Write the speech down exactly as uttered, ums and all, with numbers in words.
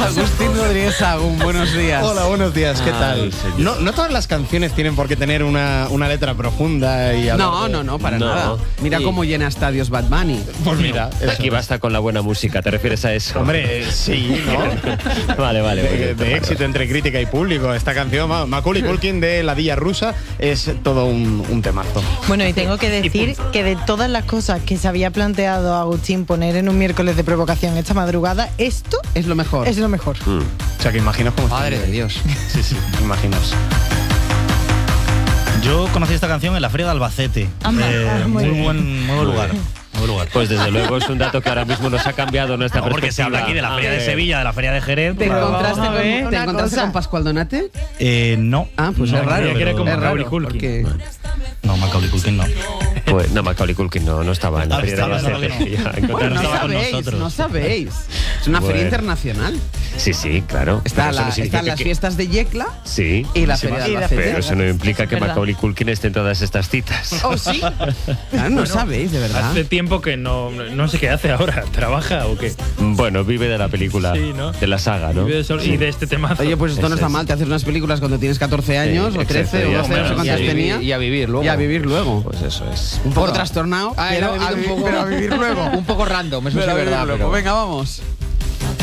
Agustín Rodríguez Sagún, buenos días. Hola, buenos días, ¿qué tal? Ay, No, no todas las canciones tienen por qué tener una, una letra profunda y hablar No, de- no, no, para No. nada. Mira Y- cómo llena estadios Bad Bunny. Pues mira, eso Aquí es. basta con la buena música, ¿te refieres a eso? Hombre, eh, sí, ¿no? Vale, vale. de, perfecto, de vale, éxito entre crítica y público. Esta canción, Ma- Macaulay Culkin de La Villa Rusa, es todo un, un temazo. Bueno, y tengo que decir que de todas las cosas que se había planteado Agustín poner en un miércoles de provocación esta madrugada, esto Es lo mejor. es lo mejor. Mm. O sea, que imaginaos cómo está. Madre de Dios. Sí, sí, imaginaos. Yo conocí esta canción en la Feria de Albacete. Anda, ah, muy muy, bien. buen, muy buen lugar. Muy buen lugar. Pues desde luego es un dato que ahora mismo nos ha cambiado nuestra No, porque se habla aquí de la Feria de Sevilla, de la Feria de Jerez. ¿Te Claro. encontraste, Vamos a con, ver ¿te una encontraste cosa. con Pascual Donate? Eh, no. Ah, pues no, es raro. creía que era como es raro, Macaulay Culkin. porque No, Macaulay Culkin no. Pues no, Macaulay Culkin no, no estaba en la Ah, feria de estaba, Albacete. estaba que no. Ya, encontré- Bueno, no estaba con sabéis, nosotros. no sabéis. Es una feria Bueno. internacional. Sí, sí, claro. Está Pero eso la- no significa están las que- fiestas de Yecla Sí. y la Sí, feria de y la Albacete. Pero eso no implica que ¿Verdad? Macaulay Culkin esté en todas estas citas. ¿Oh, sí? Claro, no sabéis, de verdad. Hace tiempo que no, no sé qué hace ahora. ¿Trabaja o qué? Bueno, vive de la película, Sí, ¿no? de la saga, ¿no? Y de, eso- y de este tema. Oye, pues esto no Eso está es. mal. Te haces unas películas cuando tienes catorce años, o exacto, trece, o ya doce, no sé está. cuántas Y a vivir- tenía. y a vivir luego. Y a vivir luego. Pues eso es. Un poco trastornado, Ah, pero, era a un vi- poco- pero a vivir luego. Un poco random, eso sí Pero es a vivir verdad. luego. Pero... Venga, vamos.